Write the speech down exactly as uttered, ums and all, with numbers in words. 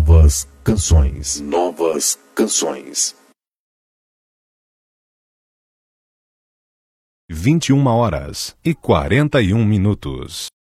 Novas canções. Novas canções. vinte e uma horas e quarenta e um minutos.